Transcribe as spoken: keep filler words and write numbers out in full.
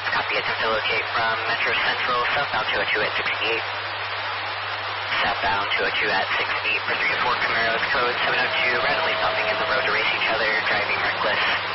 Units, copy, attempt to locate from Metro Central, southbound two oh two at sixty-eight. Southbound two oh two at sixty-eight for three oh four Camaros, code seven oh two, randomly stopping in the road to race each other, driving reckless.